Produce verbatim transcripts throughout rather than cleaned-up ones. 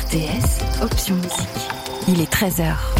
R T S, option musique. Il est treize heures.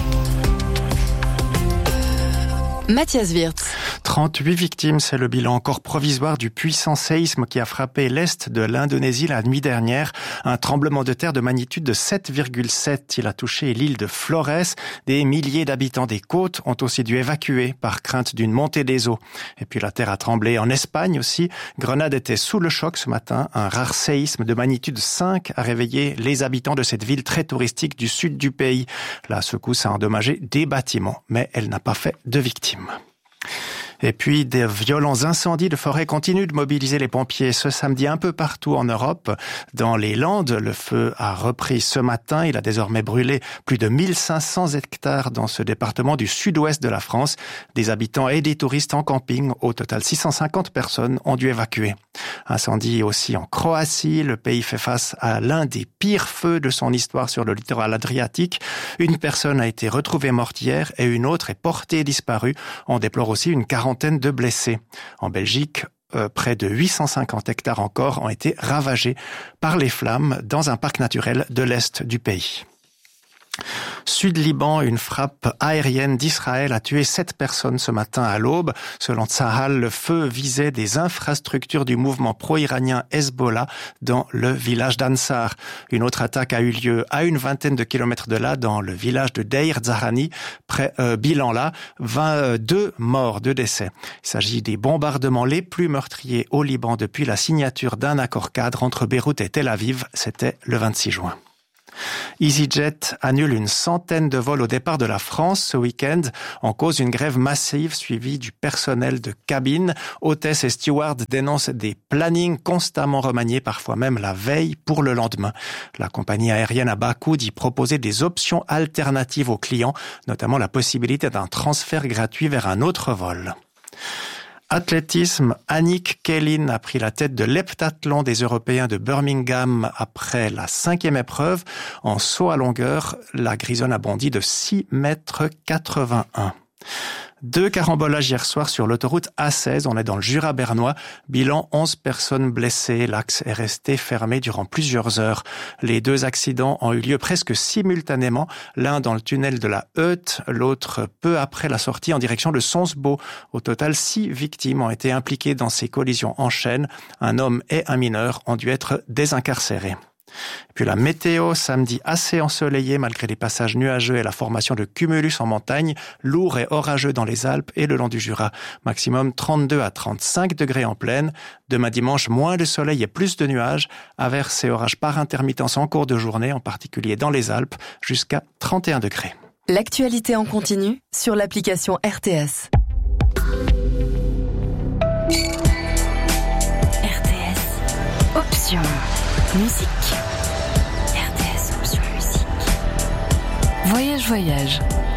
Mathias Wirtz. trente-huit victimes, c'est le bilan encore provisoire du puissant séisme qui a frappé l'est de l'Indonésie la nuit dernière. Un tremblement de terre de magnitude de sept virgule sept. Il a touché l'île de Flores. Des milliers d'habitants des côtes ont aussi dû évacuer par crainte d'une montée des eaux. Et puis la terre a tremblé en Espagne aussi. Grenade était sous le choc ce matin. Un rare séisme de magnitude cinq a réveillé les habitants de cette ville très touristique du sud du pays. La secousse a endommagé des bâtiments, mais elle n'a pas fait de victimes. Et puis, des violents incendies de forêt continuent de mobiliser les pompiers ce samedi un peu partout en Europe. Dans les Landes, le feu a repris ce matin. Il a désormais brûlé plus de mille cinq cents hectares dans ce département du sud-ouest de la France. Des habitants et des touristes en camping. Au total, six cent cinquante personnes ont dû évacuer. Incendie aussi en Croatie. Le pays fait face à l'un des pires feux de son histoire sur le littoral adriatique. Une personne a été retrouvée morte hier et une autre est portée disparue. On déplore aussi une quarantaine de blessés. En Belgique, euh, près de huit cent cinquante hectares encore ont été ravagés par les flammes dans un parc naturel de l'est du pays. Sud-Liban, une frappe aérienne d'Israël a tué sept personnes ce matin à l'aube. Selon Tsahal, le feu visait des infrastructures du mouvement pro-iranien Hezbollah dans le village d'Ansar. Une autre attaque a eu lieu à une vingtaine de kilomètres de là, dans le village de Deir Zahani. Près, euh, bilan là, vingt-deux morts, deux décès. Il s'agit des bombardements les plus meurtriers au Liban depuis la signature d'un accord cadre entre Beyrouth et Tel Aviv. C'était le vingt-six juin. EasyJet annule une centaine de vols au départ de la France ce week-end en cause d'une grève massive suivie du personnel de cabine. Hôtesses et stewards dénoncent des plannings constamment remaniés, parfois même la veille pour le lendemain. La compagnie aérienne à bas coût dit proposer des options alternatives aux clients, notamment la possibilité d'un transfert gratuit vers un autre vol. Athlétisme, Annick Kellin a pris la tête de l'heptathlon des Européens de Birmingham après la cinquième épreuve. En saut à longueur, la Grisonne a bondi de six mètres quatre-vingt-un. Deux carambolages hier soir sur l'autoroute A seize, on est dans le Jura bernois. Bilan, onze personnes blessées. L'axe est resté fermé durant plusieurs heures. Les deux accidents ont eu lieu presque simultanément, l'un dans le tunnel de la Heute, l'autre peu après la sortie en direction de Sonsbeau. Au total, six victimes ont été impliquées dans ces collisions en chaîne. Un homme et un mineur ont dû être désincarcérés. Et puis la météo, samedi assez ensoleillé malgré les passages nuageux et la formation de cumulus en montagne, lourd et orageux dans les Alpes et le long du Jura. Maximum trente-deux à trente-cinq degrés en plaine. Demain dimanche, moins de soleil et plus de nuages. Averses et orages par intermittence en cours de journée, en particulier dans les Alpes, jusqu'à trente et un degrés. L'actualité en continu sur l'application R T S. R T S, option musique. R T S, option musique. Voyage, voyage.